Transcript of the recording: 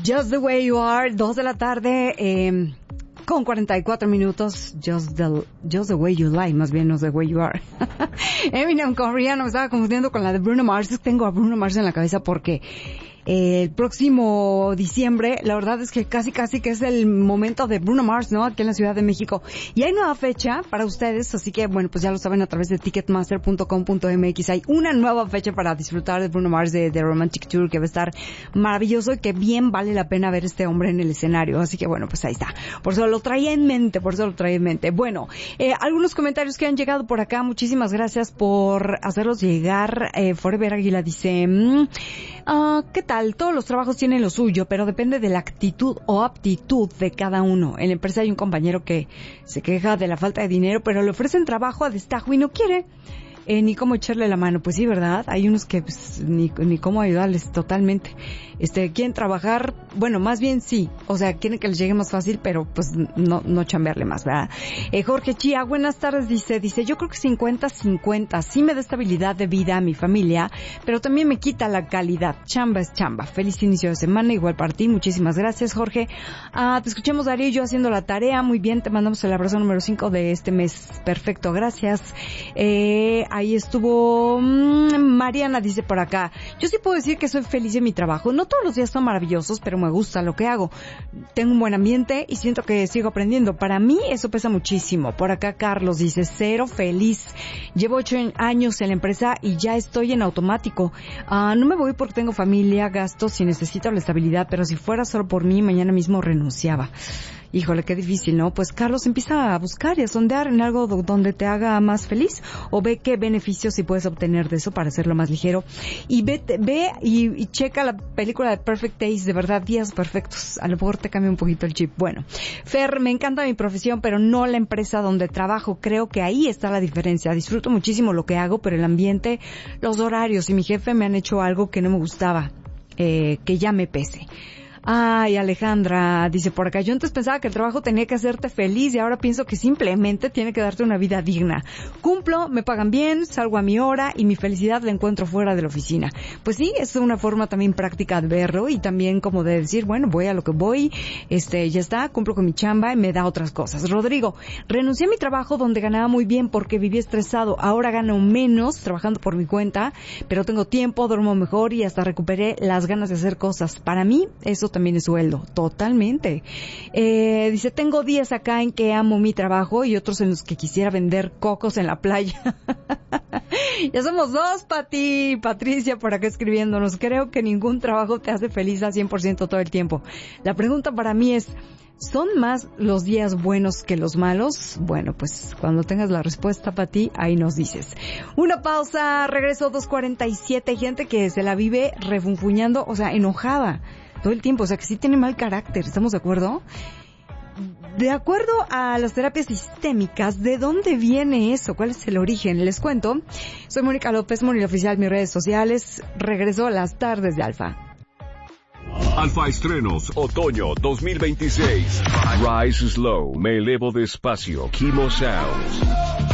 Just the way you are, 2 de la tarde, con 44 minutos. Just the way you lie, más bien no the way you are. Eminem con Rihanna, me estaba confundiendo con la de Bruno Mars. Tengo a Bruno Mars en la cabeza porque el próximo diciembre, la verdad es que casi que es el momento de Bruno Mars, ¿no? Aquí en la Ciudad de México. Y hay nueva fecha para ustedes, así que, bueno, pues ya lo saben a través de ticketmaster.com.mx. Hay una nueva fecha para disfrutar de Bruno Mars de Romantic Tour, que va a estar maravilloso y que bien vale la pena ver este hombre en el escenario. Así que, bueno, pues ahí está. Por eso lo traía en mente. Bueno, algunos comentarios que han llegado por acá. Muchísimas gracias por hacerlos llegar. Forever Águila dice, ¿qué tal? Todos los trabajos tienen lo suyo, pero depende de la actitud o aptitud de cada uno. En la empresa hay un compañero que se queja de la falta de dinero, pero le ofrecen trabajo a destajo y no quiere. Ni cómo echarle la mano. Pues sí, ¿verdad? Hay unos que pues, ni cómo ayudarles totalmente. Quieren trabajar, bueno, más bien sí. O sea, quieren que les llegue más fácil, pero pues no chambearle más, ¿verdad? Jorge Chía, buenas tardes, dice, yo creo que 50-50. Sí me da estabilidad de vida a mi familia, pero también me quita la calidad. Chamba es chamba. Feliz inicio de semana, igual para ti. Muchísimas gracias, Jorge. Te escuchamos, Darío y yo haciendo la tarea. Muy bien, te mandamos el abrazo número 5 de este mes. Perfecto, gracias. Ahí estuvo Mariana, dice por acá. Yo sí puedo decir que soy feliz en mi trabajo. No todos los días son maravillosos, pero me gusta lo que hago. Tengo un buen ambiente y siento que sigo aprendiendo. Para mí eso pesa muchísimo. Por acá Carlos dice, cero feliz. Llevo 8 años en la empresa y ya estoy en automático. No me voy porque tengo familia, gastos y necesito la estabilidad, pero si fuera solo por mí, mañana mismo renunciaba. Híjole, qué difícil, ¿no? Pues Carlos, empieza a buscar y a sondear en algo donde te haga más feliz, o ve qué beneficios sí puedes obtener de eso para hacerlo más ligero. Y ve y checa la película de Perfect Days, de verdad, días perfectos. A lo mejor te cambia un poquito el chip. Bueno, Fer, me encanta mi profesión, pero no la empresa donde trabajo. Creo que ahí está la diferencia. Disfruto muchísimo lo que hago, pero el ambiente, los horarios y mi jefe me han hecho algo que no me gustaba, que ya me pese. Ay, Alejandra, dice por acá, yo antes pensaba que el trabajo tenía que hacerte feliz y ahora pienso que simplemente tiene que darte una vida digna. Cumplo, me pagan bien, salgo a mi hora y mi felicidad la encuentro fuera de la oficina. Pues sí, es una forma también práctica de verlo y también como de decir, bueno, voy a lo que voy, ya está, cumplo con mi chamba y me da otras cosas. Rodrigo, renuncié a mi trabajo donde ganaba muy bien porque vivía estresado. Ahora gano menos trabajando por mi cuenta, pero tengo tiempo, duermo mejor y hasta recuperé las ganas de hacer cosas. Para mí, eso también es sueldo, totalmente. Dice, tengo días acá en que amo mi trabajo y otros en los que quisiera vender cocos en la playa. Ya somos dos, Pati. Patricia por acá escribiéndonos. Creo que ningún trabajo te hace feliz al 100% todo el tiempo. La pregunta para mí es, ¿son más los días buenos que los malos? Bueno, pues cuando tengas la respuesta, Pati, ahí nos dices. Una pausa, regreso 2:47. Gente que se la vive refunfuñando, o sea, enojada todo el tiempo, o sea, que sí tiene mal carácter, ¿estamos de acuerdo? De acuerdo a las terapias sistémicas, ¿de dónde viene eso? ¿Cuál es el origen? Les cuento. Soy Mónica López, Mónica Oficial, mis redes sociales. Regreso a las tardes de Alfa. Alfa Estrenos, otoño 2026. Rise Slow, me elevo despacio, Kimo Sounds.